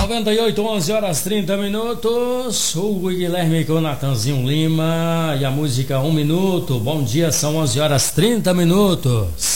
98, 11 horas 30 minutos. Hugo e Guilherme com Natanzinho Lima. E a música 1 minuto. Bom dia, são 11 horas 30 minutos.